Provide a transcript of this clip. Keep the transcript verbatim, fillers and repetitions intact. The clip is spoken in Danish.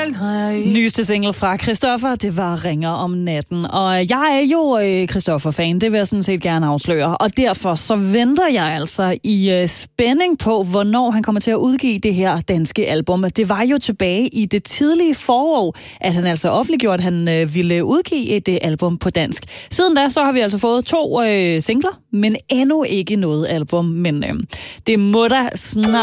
Nyeste single fra Christoffer, det var Ringer om natten. Og jeg er jo øh, Christoffer-fan, det vil jeg sådan set gerne afsløre. Og derfor så venter jeg altså i øh, spænding på, hvornår han kommer til at udgive det her danske album. Det var jo tilbage i det tidlige forår, at han altså offentliggjorde, at han øh, ville udgive et øh, album på dansk. Siden da, så har vi altså fået to øh, singler, men endnu ikke noget album. Men øh, det må da snart